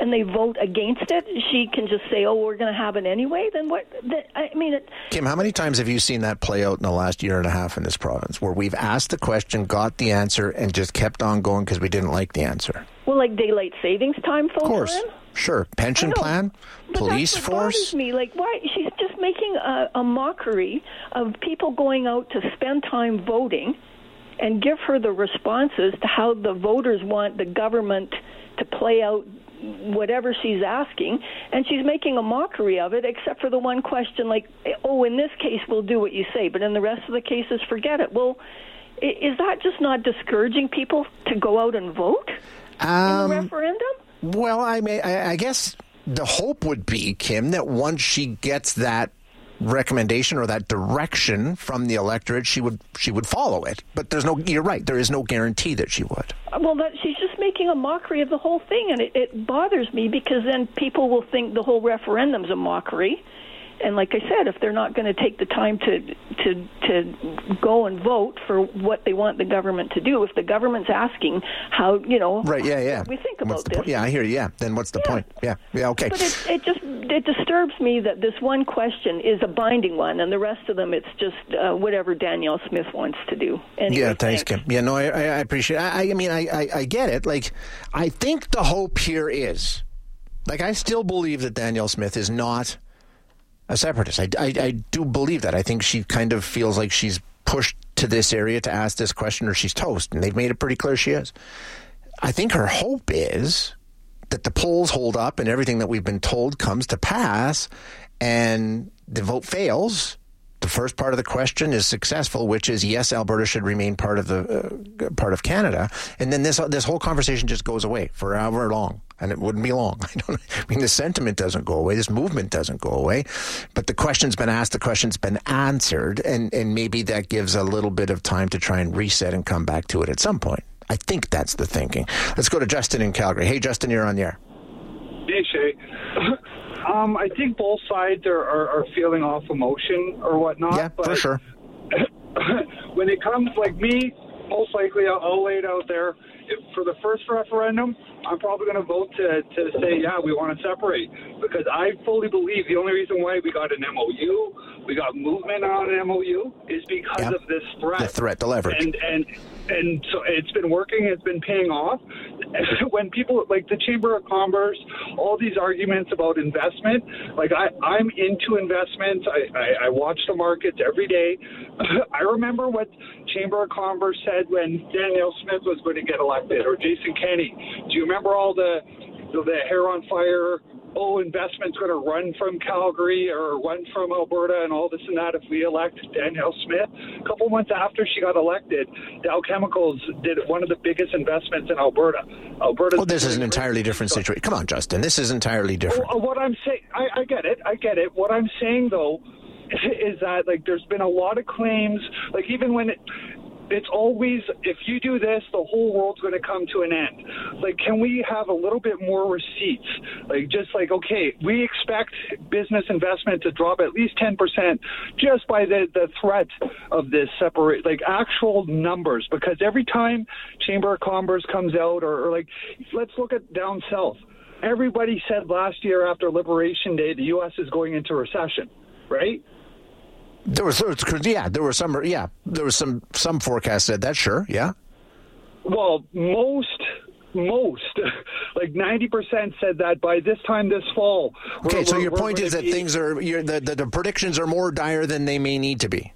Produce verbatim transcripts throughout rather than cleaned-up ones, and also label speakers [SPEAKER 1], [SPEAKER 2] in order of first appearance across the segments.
[SPEAKER 1] and they vote against it, she can just say, oh, we're going to have it anyway? Then what? That, I mean, it,
[SPEAKER 2] Kim, how many times have you seen that play out in the last year and a half in this province, where we've asked the question, got the answer, and just kept on going because we didn't like the answer?
[SPEAKER 1] Well, like daylight savings time, folks.
[SPEAKER 2] Of course. Sure. Pension plan,
[SPEAKER 1] but
[SPEAKER 2] police
[SPEAKER 1] that's what
[SPEAKER 2] force.
[SPEAKER 1] Bothers me. Like, why? She's just making a, a mockery of people going out to spend time voting and give her the responses to how the voters want the government to play out whatever she's asking, and she's making a mockery of it, except for the one question, like, oh, in this case, we'll do what you say, but in the rest of the cases, forget it. Well, is that just not discouraging people to go out and vote
[SPEAKER 2] um,
[SPEAKER 1] in the referendum?
[SPEAKER 2] Well, I, may, I, I guess the hope would be, Kim, that once she gets that recommendation or that direction from the electorate, she would she would follow it. But there's no, you're right, there is no guarantee that she would.
[SPEAKER 1] Well, that, she's just making a mockery of the whole thing, and it, it bothers me because then people will think the whole referendum's a mockery. And like I said, if they're not going to take the time to to to go and vote for what they want the government to do, if the government's asking how, you know,
[SPEAKER 2] right, yeah, yeah,
[SPEAKER 1] we think about
[SPEAKER 2] this.
[SPEAKER 1] Po-
[SPEAKER 2] yeah, I hear you. Yeah, then what's the
[SPEAKER 1] yeah.
[SPEAKER 2] point? Yeah, yeah, okay.
[SPEAKER 1] But it, it just it disturbs me that this one question is a binding one, and the rest of them it's just uh, whatever Danielle Smith wants to do. Anyway,
[SPEAKER 2] yeah, thanks,
[SPEAKER 1] thanks,
[SPEAKER 2] Kim. Yeah, no, I, I appreciate it. I, I mean, I, I, I get it. Like, I think the hope here is, like, I still believe that Danielle Smith is not a separatist. I, I, I do believe that. I think she kind of feels like she's pushed to this area to ask this question or she's toast, and they've made it pretty clear she is. I think her hope is that the polls hold up and everything that we've been told comes to pass and the vote fails. The first part of the question is successful, which is yes, Alberta should remain part of the uh, part of Canada, and then this this whole conversation just goes away for however long, and it wouldn't be long. I don't. I mean, the sentiment doesn't go away, this movement doesn't go away, but the question's been asked, the question's been answered, and and maybe that gives a little bit of time to try and reset and come back to it at some point. I think that's the thinking. Let's go to Justin in Calgary. Hey, Justin, you're on the air.
[SPEAKER 3] Hey, Shay. Um, I think both sides are, are, are feeling off emotion or whatnot.
[SPEAKER 2] Yeah,
[SPEAKER 3] but
[SPEAKER 2] for sure.
[SPEAKER 3] When it comes, like me, most likely I'll, I'll lay it out there. If, for the first referendum, I'm probably going to vote to, to say, yeah, we want to separate. Because I fully believe the only reason why we got an M O U, we got movement on an M O U, is because
[SPEAKER 2] yep.
[SPEAKER 3] of this threat.
[SPEAKER 2] The threat, the leverage.
[SPEAKER 3] And, and, and so it's been working, it's been paying off. When people, like the Chamber of Commerce, all these arguments about investment, like I, I'm into investments. I, I, I watch the markets every day. I remember what Chamber of Commerce said when Danielle Smith was going to get elected, or Jason Kenney. Do you remember all the, the, the hair on fire, oh, investment's going to run from Calgary or run from Alberta and all this and that if we elect Danielle Smith? A couple months after she got elected, Dow Chemicals did one of the biggest investments in Alberta. Alberta.
[SPEAKER 2] Oh, this is an entirely different situation. Come on, Justin. This is entirely different.
[SPEAKER 3] Well, what I'm saying, I, I get it. I get it. What I'm saying, though, is that, like, there's been a lot of claims, like, even when it, it's always, if you do this, the whole world's going to come to an end. Like, can we have a little bit more receipts? Like, just like, okay, we expect business investment to drop at least ten percent just by the, the threat of this separate, like, actual numbers. Because every time Chamber of Commerce comes out, or, or like, let's look at down south. Everybody said last year after Liberation Day, the U S is going into recession, right?
[SPEAKER 2] There was, yeah, there were some, yeah, there was some, some forecasts said that, sure, yeah.
[SPEAKER 3] Well, most, most, like ninety percent said that by this time this fall.
[SPEAKER 2] Okay, so your point is that be, things are, you're, the, the, the predictions are more dire than they may need to be.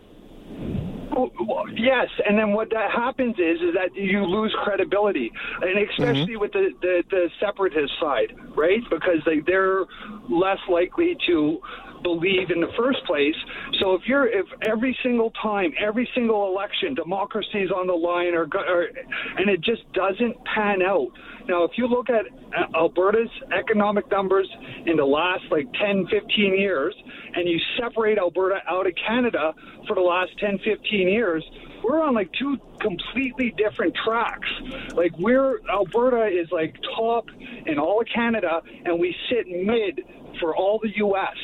[SPEAKER 3] Well, yes, and then what that happens is is that you lose credibility, and especially mm-hmm. with the, the, the separatist side, right? Because they, they're less likely to believe in the first place. So if you're if every single time, every single election, democracy is on the line, or, or and it just doesn't pan out. Now, if you look at Alberta's economic numbers in the last like ten, fifteen years, and you separate Alberta out of Canada for the last ten, fifteen years, we're on like two completely different tracks. Like we're Alberta is like top in all of Canada, and we sit mid for all the U S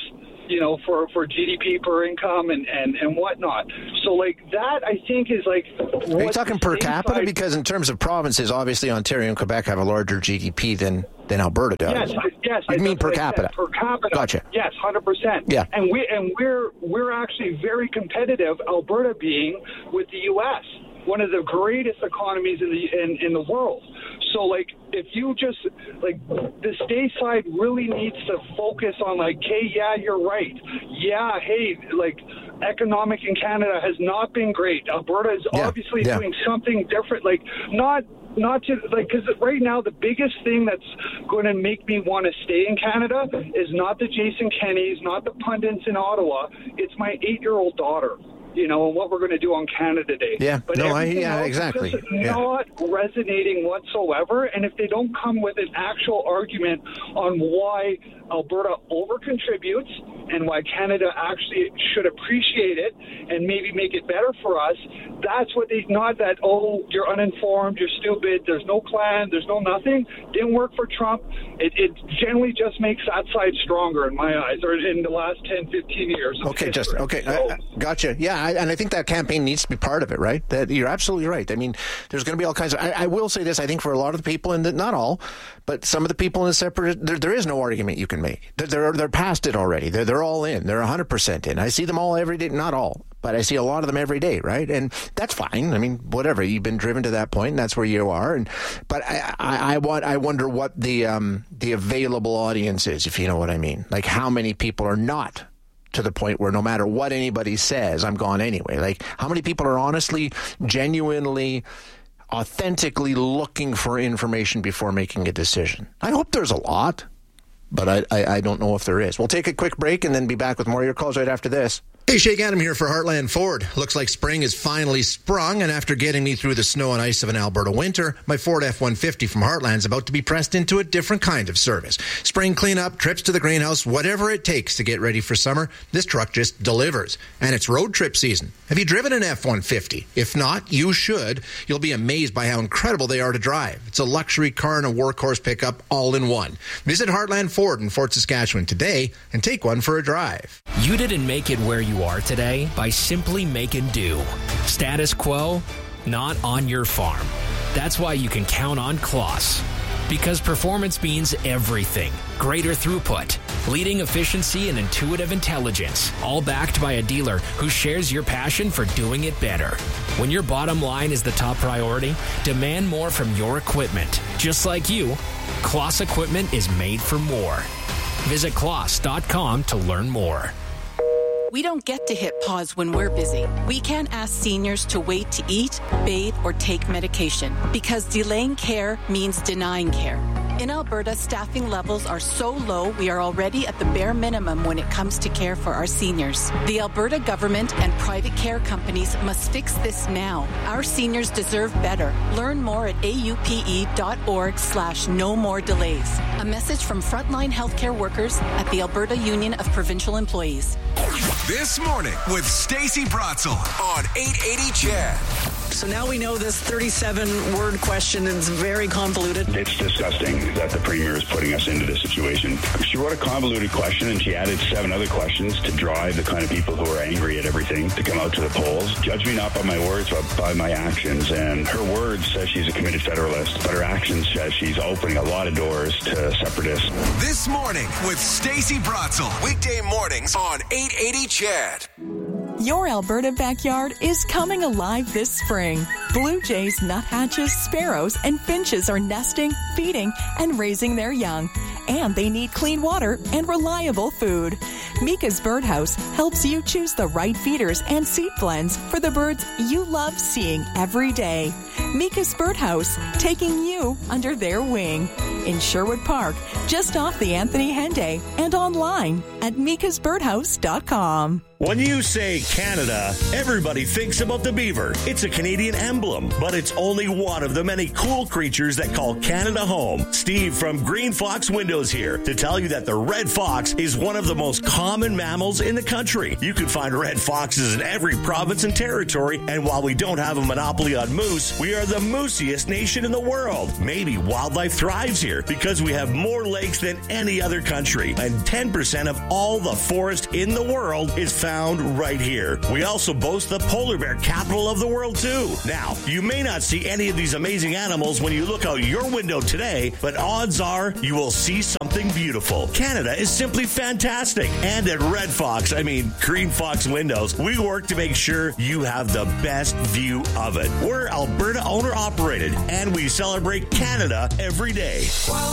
[SPEAKER 3] you know, for, for G D P per income and, and, and whatnot. So, like, that, I think, is, like...
[SPEAKER 2] Are you talking per capita? Side... Because in terms of provinces, obviously Ontario and Quebec have a larger G D P than, than Alberta does.
[SPEAKER 3] Yes, yes.
[SPEAKER 2] I mean per capita.
[SPEAKER 3] Per capita.
[SPEAKER 2] Gotcha.
[SPEAKER 3] Yes, one hundred percent.
[SPEAKER 2] Yeah.
[SPEAKER 3] And, we, and we're, we're actually very competitive, Alberta being, with the U S, one of the greatest economies in the in, in the world. So, like, if you just, like, the state side really needs to focus on, like, hey, yeah, you're right. Yeah, hey, like, economic in Canada has not been great. Alberta is
[SPEAKER 2] yeah,
[SPEAKER 3] obviously
[SPEAKER 2] yeah.
[SPEAKER 3] doing something different. Like, not... Not to, like, because right now the biggest thing that's going to make me want to stay in Canada is not the Jason Kennys, not the pundits in Ottawa. It's my eight-year-old daughter, you know, and what we're going to do on Canada Day.
[SPEAKER 2] Yeah,
[SPEAKER 3] but
[SPEAKER 2] no, I, yeah,
[SPEAKER 3] else
[SPEAKER 2] exactly.
[SPEAKER 3] is just
[SPEAKER 2] yeah.
[SPEAKER 3] not resonating whatsoever. And if they don't come with an actual argument on why Alberta over-contributes and why Canada actually should appreciate it and maybe make it better for us, that's what they, not that, oh, you're uninformed, you're stupid, there's no plan, there's no nothing. Didn't work for Trump. It, it generally just makes that side stronger in my eyes, or in the last ten, fifteen years.
[SPEAKER 2] Okay, just, okay,
[SPEAKER 3] so,
[SPEAKER 2] I, I, gotcha. Yeah, I, and I think that campaign needs to be part of it, right? That you're absolutely right. I mean, there's going to be all kinds of, I, I will say this, I think for a lot of the people, and not all, but some of the people in the separate, there, there is no argument you can make. They're, they're, they're past it already. They're, they're all in. They're one hundred percent in. I see them all every day, not all, but I see a lot of them every day, right? And that's fine. I mean, whatever. You've been driven to that point, and that's where you are. And but I, I, I want. I wonder what the um, the available audience is, if you know what I mean. Like how many people are not to the point where no matter what anybody says, I'm gone anyway. Like how many people are honestly, genuinely, authentically looking for information before making a decision? I hope there's a lot, but I, I, I don't know if there is. We'll take a quick break and then be back with more of your calls right after this. Hey, Shake Adam here for Heartland Ford. Looks like spring is finally sprung, and after getting me through the snow and ice of an Alberta winter, my Ford F one fifty from Heartland is about to be pressed into a different kind of service. Spring cleanup, trips to the greenhouse, whatever it takes to get ready for summer, this truck just delivers. And it's road trip season. Have you driven an F one fifty? If not, you should. You'll be amazed by how incredible they are to drive. It's a luxury car and a workhorse pickup all in one. Visit Heartland Ford in Fort Saskatchewan today and take one for a drive.
[SPEAKER 4] You didn't make it where you are today by simply making do. Status quo, not on your farm. That's why you can count on Kloss. Because performance means everything. Greater throughput, leading efficiency, and intuitive intelligence, all backed by a dealer who shares your passion for doing it better. When your bottom line is the top priority, demand more from your equipment. Just like you, Kloss equipment is made for more. Visit kloss dot com to learn more.
[SPEAKER 5] We don't get to hit pause when we're busy. We can't ask seniors to wait to eat, bathe, or take medication because delaying care means denying care. In Alberta, staffing levels are so low we are already at the bare minimum when it comes to care for our seniors. The Alberta government and private care companies must fix this now. Our seniors deserve better. Learn more at aupe.org slash no more delays. A message from frontline healthcare workers at the Alberta Union of Provincial Employees.
[SPEAKER 6] This morning with Stacey Bratzel on eight eighty C H E D.
[SPEAKER 7] So now we know this thirty-seven word question is very convoluted.
[SPEAKER 8] It's disgusting that the Premier is putting us into this situation. She wrote a convoluted question and she added seven other questions to drive the kind of people who are angry at everything to come out to the polls. Judge me not by my words, but by my actions. And her words says she's a committed Federalist, but her actions says she's opening a lot of doors to separatists.
[SPEAKER 6] This morning with Stacey Bratzel. Weekday mornings on eight eighty C H E D.
[SPEAKER 9] Your Alberta backyard is coming alive this spring. Blue jays, nuthatches, sparrows, and finches are nesting, feeding, and raising their young. And they need clean water and reliable food. Mika's Birdhouse helps you choose the right feeders and seed blends for the birds you love seeing every day. Mika's Birdhouse, taking you under their wing. In Sherwood Park, just off the Anthony Henday, and online at mikas birdhouse dot com.
[SPEAKER 10] When you say Canada, everybody thinks about the beaver. It's a Canadian emblem, but it's only one of the many cool creatures that call Canada home. Steve from Green Fox Windows here to tell you that the red fox is one of the most common mammals in the country. You can find red foxes in every province and territory, and while we don't have a monopoly on moose, we are the moosiest nation in the world. Maybe wildlife thrives here because we have more lakes than any other country, and ten percent of all the forest in the world is found right here. We also boast the polar bear capital of the world, too. Now, you may not see any of these amazing animals when you look out your window today, but odds are you will see something beautiful. Canada is simply fantastic. And at Red Fox, I mean Green Fox Windows, we work to make sure you have the best view of it. We're Alberta owner-operated, and we celebrate Canada every day.